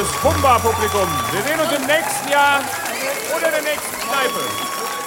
liebes Humba-Publikum. Wir sehen uns im nächsten Jahr oder der nächsten Kneipe.